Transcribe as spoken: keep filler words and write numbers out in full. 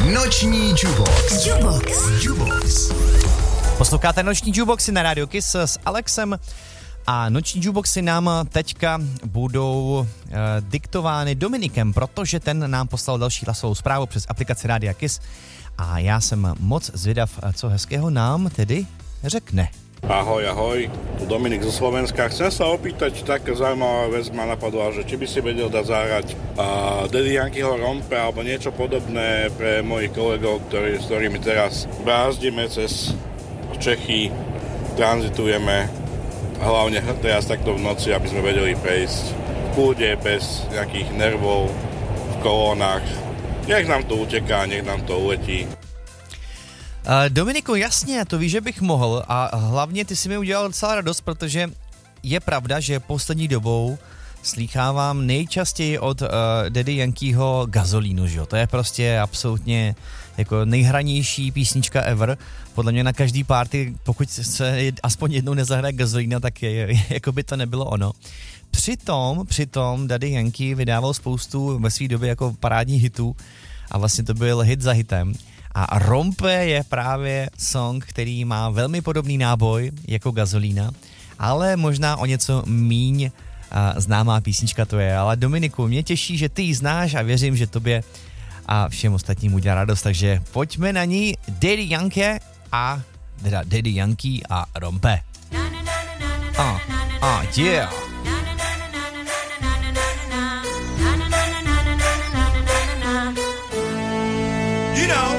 Noční Jukebox. Jukebox. Jukebox. Posloucháte Noční Jukeboxy na Radio Kiss s Alexem a Noční Jukeboxy nám teďka budou uh, diktovány Dominikem, protože ten nám poslal další hlasovou zprávu přes aplikaci Rádia Kiss a já jsem moc zvědav, co hezkého nám tedy řekne. Ahoj, ahoj, tu Dominik zo Slovenska. Chcem sa opýtať, taká zaujímavá vec ma napadla, že či by si vedel dať zahrať uh, Daddy Yankeeho Rompe alebo niečo podobné pre mojich kolegov, ktorí, s ktorými teraz brázdime cez Čechy, tranzitujeme, hlavne teraz takto v noci, aby sme vedeli prejsť v kľude, bez nejakých nervov, v kolónach. Nech nám to uteká, nech nám to uletí. Uh, Dominiku, jasně, to víš, že bych mohl a hlavně ty si mi udělal docela radost, protože je pravda, že poslední dobou slýchávám nejčastěji od uh, Daddy Yankeeho Gazolínu, že jo, to je prostě absolutně jako nejhranější písnička ever, podle mě na každý party, pokud se aspoň jednou nezahraje Gazolína, tak je, je, jako by to nebylo ono. Přitom, přitom Daddy Yankee vydával spoustu ve své době jako parádních hitů a vlastně to byl hit za hitem. A Rompe je právě song, který má velmi podobný náboj jako Gazolína, ale možná o něco míň a známá písnička to je. Ale Dominiku, mě těší, že ty ji znáš a věřím, že tobě a všem ostatním udělá radost, takže pojďme na ní. Daddy Yankee a teda Daddy Yankee a Rompe. Ah, ah, yeah. You know,